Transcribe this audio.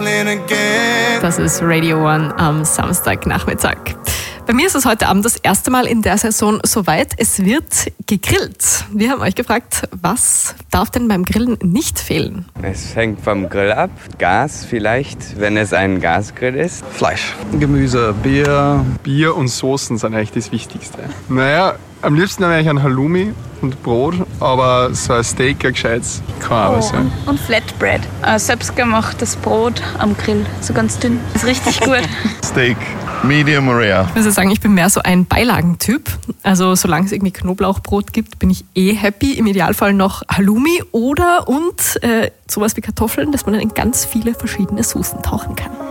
Das ist Radio One am Samstagnachmittag. Bei mir ist es heute Abend das erste Mal in der Saison soweit. Es wird gegrillt. Wir haben euch gefragt, was darf denn beim Grillen nicht fehlen? Es hängt vom Grill ab. Gas vielleicht, wenn es ein Gasgrill ist. Fleisch, Gemüse, Bier. Bier und Soßen sind eigentlich das Wichtigste. Naja, am liebsten wäre ich ein Halloumi und Brot, aber so ein Steak, ein gescheites, kann auch sein. Und Flatbread. Selbstgemachtes Brot am Grill, so ganz dünn. Ist richtig gut. Steak, medium rare. Ich muss sagen, ich bin mehr so ein Beilagentyp. Also solange es irgendwie Knoblauchbrot gibt, bin ich happy. Im Idealfall noch Halloumi oder sowas wie Kartoffeln, dass man dann in ganz viele verschiedene Soßen tauchen kann.